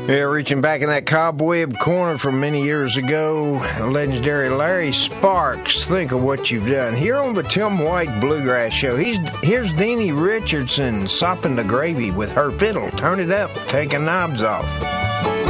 Yeah, reaching back in that cobweb corner from many years ago, legendary Larry Sparks. Think of what you've done. Here on the Tim White Bluegrass Show, here's Deanie Richardson sopping the gravy with her fiddle. Turn it up, taking knobs off.